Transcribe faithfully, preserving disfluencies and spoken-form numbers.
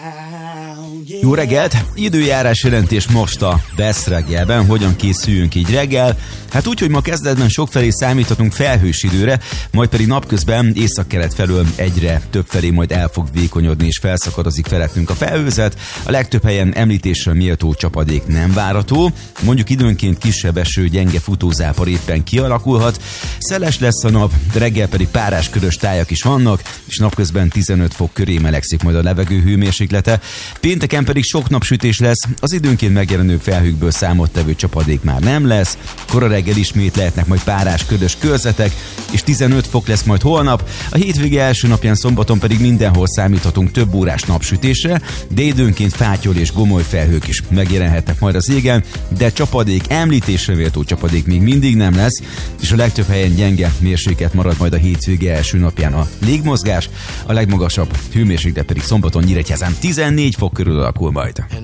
Jó reggelt! Időjárás jelentés most a Best reggelben. Hogyan készüljünk így reggel? Hát úgy, hogy ma kezdetben sokfelé számíthatunk felhős időre, majd pedig napközben északkelet felől egyre több felé majd el fog vékonyodni és felszakadozik felettünk a felhőzet. A legtöbb helyen említésre méltó csapadék nem várható, mondjuk időnként kisebb eső, gyenge futózápor éppen kialakulhat. Szeles lesz a nap, reggel pedig párás ködös tájak is vannak, és napközben tizenöt fok köré melegszik majd a levegő hőmérséklete. Pénteken pedig sok napsütés lesz, az időnként megjelenő felhőkből számottevő csapadék már nem lesz, kora reggel ismét lehetnek majd párás ködös körzetek, és tizenöt fok lesz majd holnap, a hétvége első napján szombaton pedig mindenhol számíthatunk több órás napsütésre, de időnként fátyol és gomoly felhők is megjelenhetnek majd az égen, de csapadék, említésre méltó csapadék még mindig nem lesz, és a legtöbb helyen gyenge mérséklet marad majd a hétvége első napján a légmozgás, a legmagasabb hőmérséklet pedig szombaton Nyíregyházán tizennégy fok körül alakul majd.